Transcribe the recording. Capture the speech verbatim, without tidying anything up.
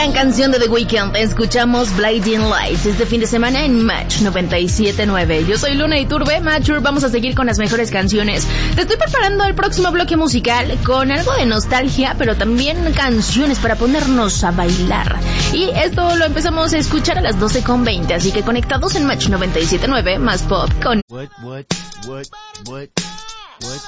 gran canción de The Weeknd. Escuchamos Blinding Lights este fin de semana en Match noventa y siete punto nueve. Yo soy Luna Iturbe, Matcher. Vamos a seguir con las mejores canciones. Te estoy preparando el próximo bloque musical con algo de nostalgia, pero también canciones para ponernos a bailar. Y esto lo empezamos a escuchar a las doce con veinte, así que conectados en Match noventa y siete punto nueve, más pop con... What, what, what, what, what?